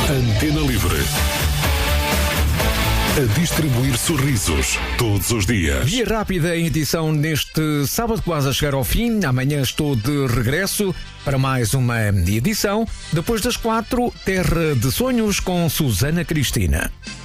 Antena Livre. A distribuir sorrisos todos os dias. Via Rápida em edição neste sábado, quase a chegar ao fim. Amanhã estou de regresso para mais uma edição. Depois das 4, Terra de Sonhos com Susana Cristina.